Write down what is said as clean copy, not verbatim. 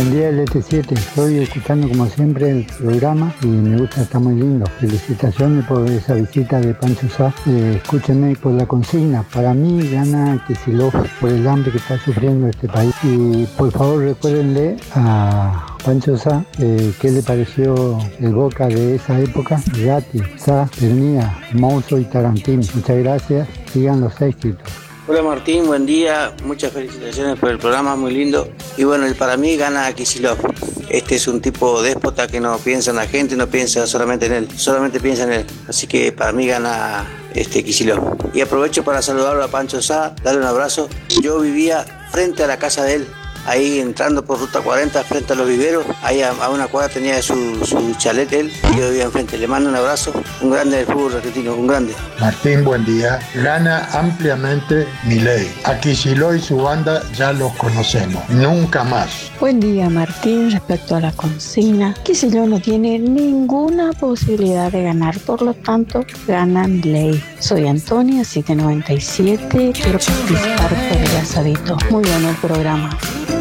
Buen día, LT7. Estoy escuchando como siempre el programa y me gusta, está muy lindo. Felicitaciones por esa visita de Pancho Sá. Escúchenme por la consigna. Para mí gana Kicillof por el hambre que está sufriendo este país. Y por favor recuérdenle a Pancho Sá qué le pareció el Boca de esa época. Gatti, Sá, Pernía, Mouso y Tarantini. Muchas gracias. Sigan los éxitos. Hola Martín, buen día, muchas felicitaciones por el programa, muy lindo. Y bueno, para mí gana Kicillof. Este es un tipo déspota que no piensa en la gente, no piensa solamente en él, solamente piensa en él. Así que para mí gana Kicillof. Y aprovecho para saludarlo a Pancho Sá, darle un abrazo. Yo vivía frente a la casa de él, ahí entrando por Ruta 40, frente a los viveros, ahí a una cuadra tenía su chalet él, y yo vivía enfrente. Le mando un abrazo, un grande del fútbol argentino, un grande. Martín, buen día. Gana ampliamente Milei. A Kicillof y su banda ya los conocemos, nunca más. Buen día, Martín. Respecto a la consigna, Kicillof no tiene ninguna posibilidad de ganar, por lo tanto, gana Milei. Soy Antonia, 797, quiero participar por el asadito. Muy bueno el programa.